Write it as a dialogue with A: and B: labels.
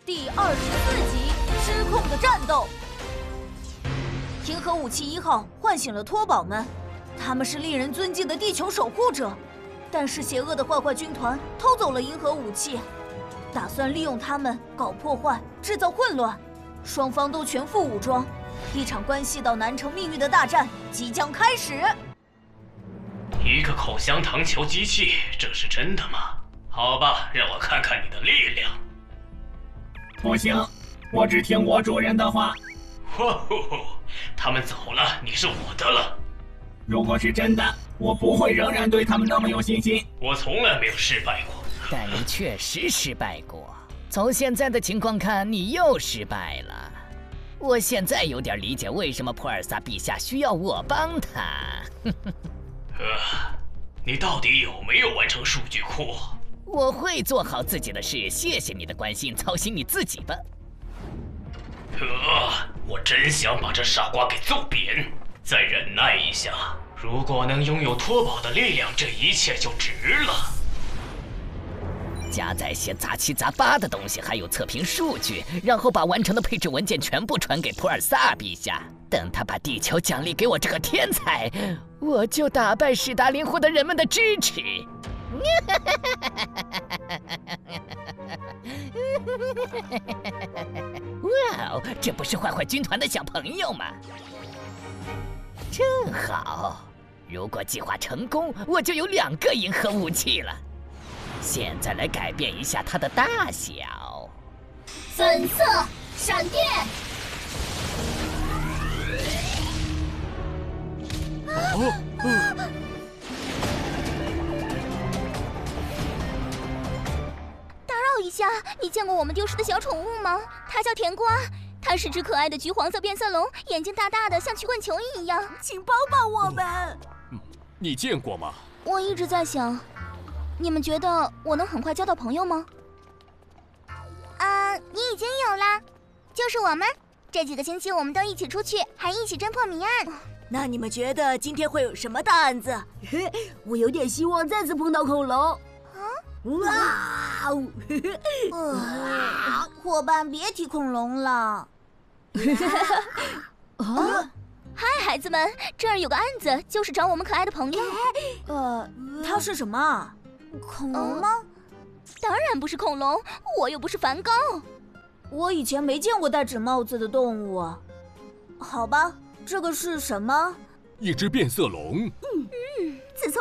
A: 第24集失控的战斗。银河武器1号唤醒了托宝们，他们是令人尊敬的地球守护者，但是邪恶的坏坏军团偷走了银河武器，打算利用他们搞破坏，制造混乱。双方都全副武装，一场关系到南城命运的大战即将开始。
B: 一个口香糖球机器，这是真的吗？好吧，让我看看你的力量。
C: 不行，我只听我主人的话。
B: 哇呼呼，他们走了，你是我的了。
C: 如果是真的，我不会仍然对他们那么有信心。
B: 我从来没有失败过。
D: 但你确实失败过。从现在的情况看，你又失败了。我现在有点理解为什么普尔萨陛下需要我帮他。
B: 你到底有没有完成数据库？
D: 我会做好自己的事，谢谢你的关心，操心你自己吧。
B: 我真想把这傻瓜给揍扁。再忍耐一下，如果能拥有托宝的力量，这一切就值了。
D: 加载些杂七杂八的东西，还有测评数据，然后把完成的配置文件全部传给普尔萨陛下。等他把地球奖励给我这个天才，我就打败史达林，获得人们的支持。哇哦，这不是坏坏军团的小朋友吗？正好，如果计划成功，我就有2个银河武器了。现在来改变一下它的大小。
E: 粉色闪电！
F: 打扰一下，你见过我们丢失的小宠物吗？它叫甜瓜，它是只可爱的橘黄色变色龙，眼睛大大的，像曲棍球一样。
A: 请帮帮我们！
G: 你见过吗？
F: 我一直在想，你们觉得我能很快交到朋友吗？你已经有了，就是我们。这几个星期我们都一起出去，还一起侦破谜案。
A: 那你们觉得今天会有什么大案子？我有点希望再次碰到恐龙。哇哦！
F: 伙伴，别提恐龙了。嗨，孩子们，这儿有个案子，就是找我们可爱的朋友。
A: 它是什么？
F: 恐龙吗？当然不是恐龙，我又不是梵高。
A: 我以前没见过戴纸帽子的动物。好吧，这个是什么？
G: 一只变色龙。